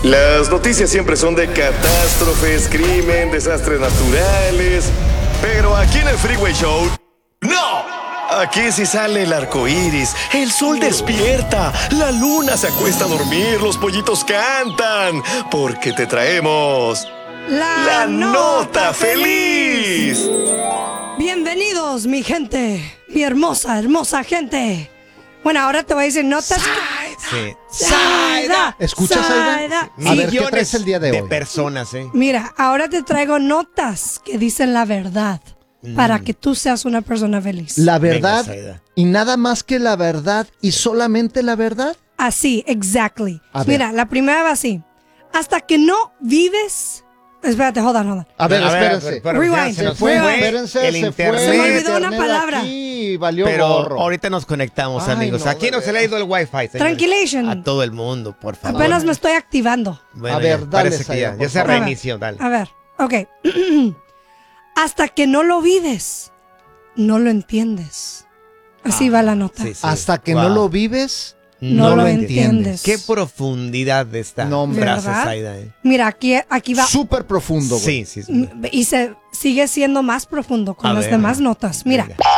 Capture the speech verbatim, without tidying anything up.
Las noticias siempre son de catástrofes, crimen, desastres naturales. Pero aquí en el Freeway Show, ¡no! Aquí sí sale el arco iris, el sol despierta, la luna se acuesta a dormir, los pollitos cantan. Porque te traemos La, la nota feliz. Bienvenidos, mi gente, mi hermosa, hermosa gente. Bueno, ahora te voy a decir notas. Sí. Saida. ¿Escuchas, Saida? Sí. A ver, ¿qué traes el día de de hoy? personas, ¿eh? Mira, ahora te traigo notas que dicen la verdad Mm. para que tú seas una persona feliz. La Venga, verdad Saida. y nada más que la verdad y solamente la verdad. Así, exactly. A ver. Mira, la primera va así. Hasta que no vives... Espérate, hold on, hold on. A ver, A ver, espérense. pero- pero Rewind, ya se se nos fue, rewind. espérense, el se internet. fue. Se me olvidó el una internet palabra. Aquí valió Pero gorro. ahorita nos conectamos, Ay, amigos. no, Aquí no de se le ha ido el wifi, señores. Tranquilation. A todo el mundo, por favor. Apenas me estoy activando. Bueno, A ver, ya, dale, parece que Saida, ya, por ya se favor. reinició, dale. A ver, ok. Hasta que no lo vives, no lo entiendes. Así va la nota. Sí, sí. Hasta que Wow. no lo vives, No, no lo lo entiendes. Qué profundidad de esta No, hombre. frase, ¿Verdad? Saida, ¿eh? Mira, aquí, aquí va. súper profundo, güey. Sí, sí, sí. Mm, Y se sigue siendo más profundo con A las ver. demás notas. Mira, Venga.